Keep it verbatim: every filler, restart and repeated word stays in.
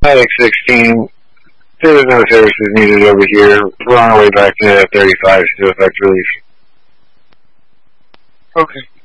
Attic sixteen, there's no services needed over here. We're on our way back to F thirty-five to effect relief. Okay.